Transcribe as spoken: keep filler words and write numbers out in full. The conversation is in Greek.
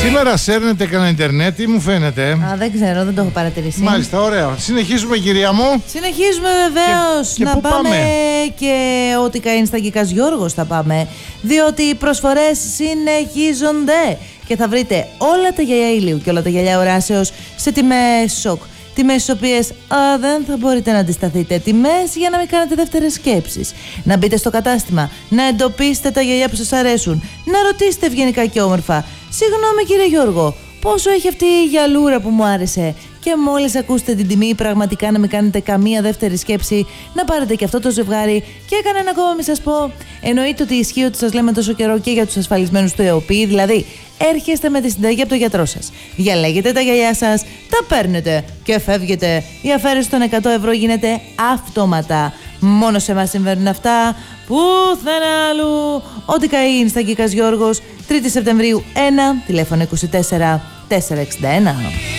Σήμερα σέρνετε κανένα Ιντερνετ, τι μου φαίνεται? Α, δεν ξέρω, δεν το έχω παρατηρήσει. Μάλιστα, ωραία. Συνεχίζουμε, κυρία μου. Συνεχίζουμε βεβαίως. Και, και να πού πάμε, πάμε? Και ό,τι καεί στα Γκίκας Γιώργος θα πάμε. Διότι οι προσφορές συνεχίζονται. Και θα βρείτε όλα τα γυαλιά ηλίου και όλα τα γυαλιά οράσεως σε τιμές σοκ. Τιμές στις οποίες α, δεν θα μπορείτε να αντισταθείτε. Τιμές για να μην κάνετε δεύτερες σκέψεις. Να μπείτε στο κατάστημα, να εντοπίσετε τα γυαλιά που σας αρέσουν, να ρωτήσετε ευγενικά και όμορφα: συγγνώμη κύριε Γιώργο, πόσο έχει αυτή η γυαλούρα που μου άρεσε? Και μόλις ακούσετε την τιμή, πραγματικά να μην κάνετε καμία δεύτερη σκέψη, να πάρετε και αυτό το ζευγάρι. Και έκανε ένα ακόμα, μη σας πω. Εννοείται ότι ισχύει ότι σας λέμε τόσο καιρό και για τους ασφαλισμένους του ΕΟΠΗ, δηλαδή έρχεστε με τη συνταγή από τον γιατρό σας. Διαλέγετε τα γυαλιά σας, τα παίρνετε και φεύγετε. Η αφαίρεση των εκατό ευρώ γίνεται αυτόματα. Μόνο σε εμάς συμβαίνουν αυτά. Πουθενά αλλού. Ό,τι καεί είναι στα Γκίκας Γιώργος. τρίτη Σεπτεμβρίου ένα, τηλέφωνο είκοσι τέσσερα τετρακόσια εξήντα ένα.